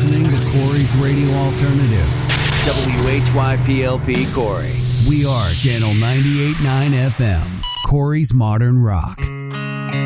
listening to Corey's Radio Alternative. WHYPLP Corey. We are Channel 98.9 FM, Corey's Modern Rock.